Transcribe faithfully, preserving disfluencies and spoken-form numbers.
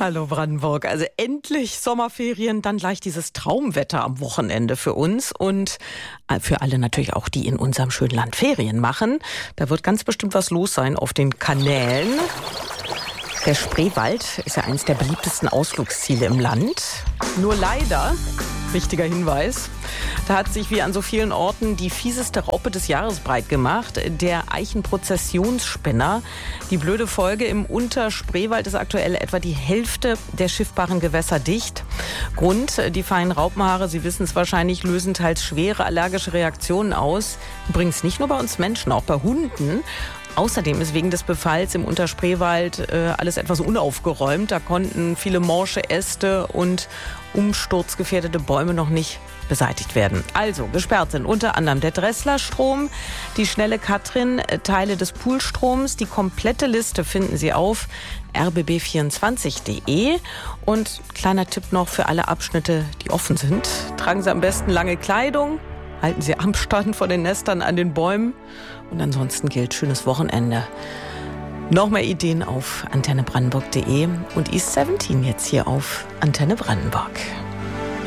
Hallo Brandenburg. Also endlich Sommerferien, dann gleich dieses Traumwetter am Wochenende für uns und für alle natürlich auch, die in unserem schönen Land Ferien machen. Da wird ganz bestimmt was los sein auf den Kanälen. Der Spreewald ist ja eines der beliebtesten Ausflugsziele im Land. Nur leider, wichtiger Hinweis, da hat sich wie an so vielen Orten die fieseste Raupe des Jahres breit gemacht, der Eichenprozessionsspinner. Die blöde Folge: im Unterspreewald ist aktuell etwa die Hälfte der schiffbaren Gewässer dicht. Grund: die feinen Raupenhaare, Sie wissen es wahrscheinlich, lösen teils schwere allergische Reaktionen aus. Übrigens nicht nur bei uns Menschen, auch bei Hunden. Außerdem ist wegen des Befalls im Unterspreewald äh, alles etwas unaufgeräumt. Da konnten viele morsche Äste und umsturzgefährdete Bäume noch nicht beseitigt werden. Also gesperrt sind unter anderem der Dresslerstrom, die Schnelle Katrin, Teile des Poolstroms. Die komplette Liste finden Sie auf r b b vierundzwanzig punkt de. Und kleiner Tipp noch für alle Abschnitte, die offen sind: tragen Sie am besten lange Kleidung, halten Sie Abstand von den Nestern an den Bäumen. Und ansonsten gilt schönes Wochenende. Noch mehr Ideen auf antenne brandenburg punkt de und East siebzehn jetzt hier auf Antenne Brandenburg.